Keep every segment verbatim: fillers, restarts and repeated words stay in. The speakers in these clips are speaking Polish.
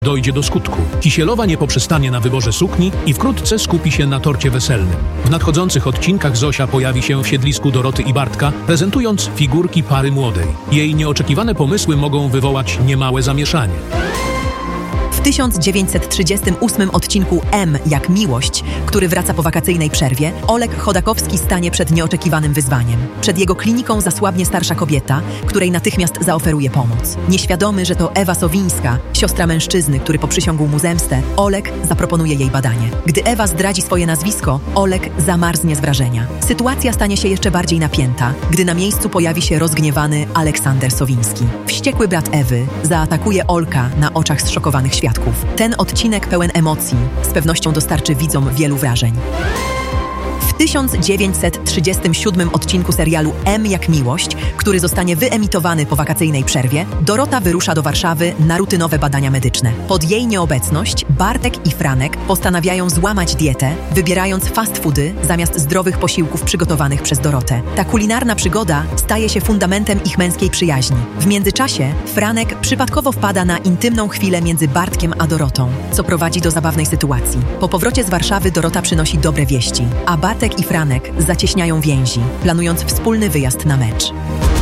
dojdzie do skutku. Kisielowa nie poprzestanie na wyborze sukni i wkrótce skupi się na torcie weselnym. W nadchodzących odcinkach Zosia pojawi się w siedlisku Doroty i Bartka, prezentując figurki pary młodej. Jej nieoczekiwane pomysły mogą wywołać niemałe zamieszanie. W tysiąc dziewięćset trzydziestym ósmym odcinku M jak miłość, który wraca po wakacyjnej przerwie, Oleg Chodakowski stanie przed nieoczekiwanym wyzwaniem. Przed jego kliniką zasłabnie starsza kobieta, której natychmiast zaoferuje pomoc. Nieświadomy, że to Ewa Sowińska, siostra mężczyzny, który poprzysiągł mu zemstę, Oleg zaproponuje jej badanie. Gdy Ewa zdradzi swoje nazwisko, Oleg zamarznie z wrażenia. Sytuacja stanie się jeszcze bardziej napięta, gdy na miejscu pojawi się rozgniewany Aleksander Sowiński. Wściekły brat Ewy zaatakuje Olka na oczach zszokowanych świadków. Ten odcinek pełen emocji z pewnością dostarczy widzom wielu wrażeń. W tysiąc dziewięćset trzydziestym siódmym odcinku serialu M jak miłość, który zostanie wyemitowany po wakacyjnej przerwie, Dorota wyrusza do Warszawy na rutynowe badania medyczne. Pod jej nieobecność Bartek i Franek postanawiają złamać dietę, wybierając fast foody zamiast zdrowych posiłków przygotowanych przez Dorotę. Ta kulinarna przygoda staje się fundamentem ich męskiej przyjaźni. W międzyczasie Franek przypadkowo wpada na intymną chwilę między Bartkiem a Dorotą, co prowadzi do zabawnej sytuacji. Po powrocie z Warszawy Dorota przynosi dobre wieści, a Bartek i Franek zacieśniają więzi, planując wspólny wyjazd na mecz.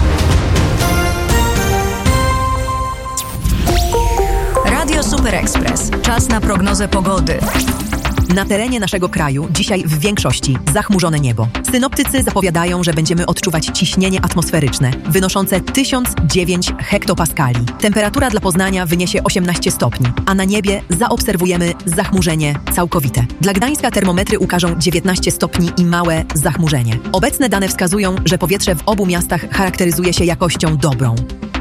Radio Super Express. Czas na prognozę pogody. Na terenie naszego kraju dzisiaj w większości zachmurzone niebo. Synoptycy zapowiadają, że będziemy odczuwać ciśnienie atmosferyczne wynoszące tysiąc dziewięć hektopaskali. Temperatura dla Poznania wyniesie osiemnaście stopni, a na niebie zaobserwujemy zachmurzenie całkowite. Dla Gdańska termometry ukażą dziewiętnaście stopni i małe zachmurzenie. Obecne dane wskazują, że powietrze w obu miastach charakteryzuje się jakością dobrą.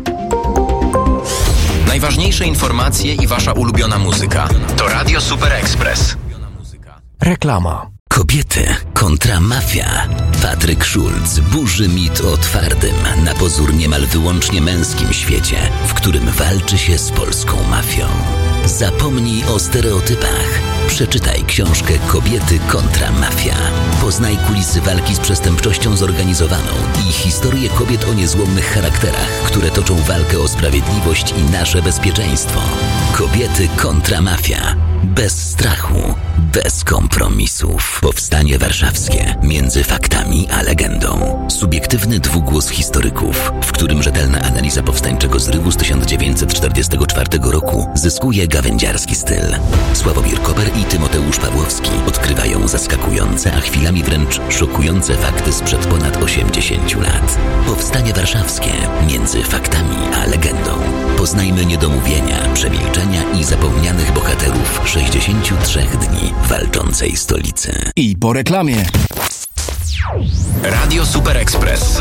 Najważniejsze informacje i wasza ulubiona muzyka to Radio Super Express. Reklama. Kobiety kontra mafia. Patryk Schulz burzy mit o twardym, na pozór niemal wyłącznie męskim świecie, w którym walczy się z polską mafią. Zapomnij o stereotypach. Przeczytaj książkę Kobiety kontra mafia. Poznaj kulisy walki z przestępczością zorganizowaną i historię kobiet o niezłomnych charakterach, które toczą walkę o sprawiedliwość i nasze bezpieczeństwo. Kobiety kontra mafia. Bez strachu, bez kompromisów. Powstanie warszawskie. Między faktami a legendą. Subiektywny dwugłos historyków, w którym rzetelna analiza powstańczego zrywu z tysiąc dziewięćset czterdziestego czwartego roku zyskuje gawędziarski styl. Sławomir Koper i Tymoteusz Pawłowski odkrywają zaskakujące, a chwilami wręcz szokujące fakty sprzed ponad osiemdziesięciu lat. Powstanie warszawskie. Między faktami a legendą. Poznajmy niedomówienia, przemilczenia i zapomnianych bohaterów sześćdziesięciu trzech dni walczącej stolicy. I po reklamie. Radio Super Express.